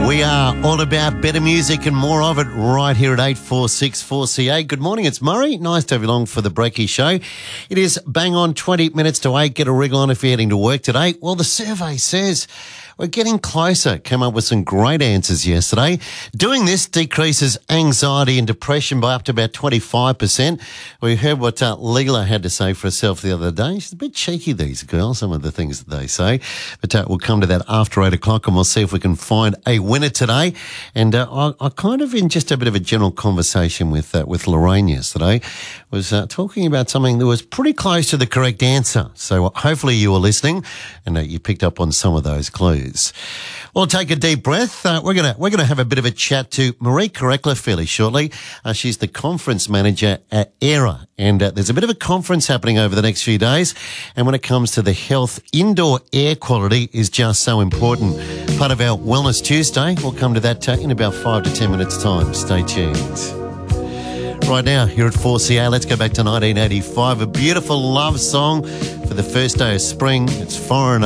We are all about better music and more of it right here at 846 4CA. Good morning, it's Murray. Nice to have you along for the Breaky Show. It is bang on 20 minutes to 8. Get a wriggle on if you're heading to work today. Well, the survey says we're getting closer. Came up with some great answers yesterday. Doing this decreases anxiety and depression by up to about 25%. We heard what Leela had to say for herself the other day. She's a bit cheeky, these girls, some of the things that they say. But we'll come to that after 8 o'clock and we'll see if we can find a winner today. And I kind of, in just a bit of a general conversation with Lorraine yesterday, was talking about something that was pretty close to the correct answer. So hopefully you were listening and you picked up on some of those clues. Well, take a deep breath. We're gonna have a bit of a chat to Marie Korekla fairly shortly. She's the conference manager at ERA, and there's a bit of a conference happening over the next few days. And when it comes to the health, indoor air quality is just so important. Part of our Wellness Tuesday. We'll come to that in about 5 to 10 minutes' time. Stay tuned. Right now, here at 4CA, let's go back to 1985. A beautiful love song for the first day of spring. It's Foreigner.